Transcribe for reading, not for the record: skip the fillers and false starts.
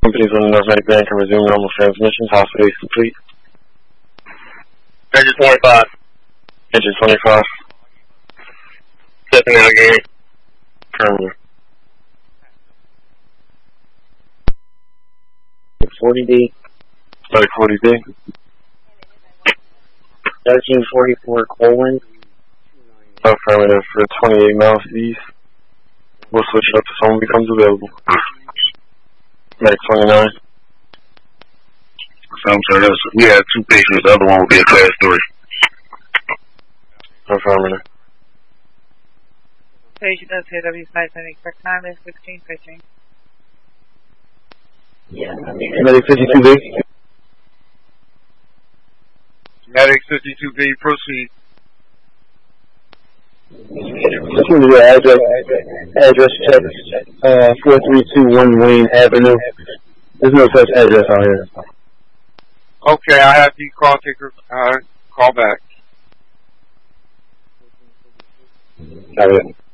Companies on the North Atlantic Bank can resume normal transmissions. Hospital is complete. Engine 25. Engine 25. Stepping out again. Affirmative. 40D. Study 40D. 1344 Colwyn. Affirmative for 28 miles east. We'll switch it up if someone becomes available. Medic 29. So I'm sorry, we had 2 patients. The other one will be a class 3. Affirmative. Patient SAW 5 time is 16:15. Medic 52B. Medic 52B, proceed. Just want to do address check, 4321 Wayne Avenue. There's no such address out here. Okay, I have the call taker, call back. Got it.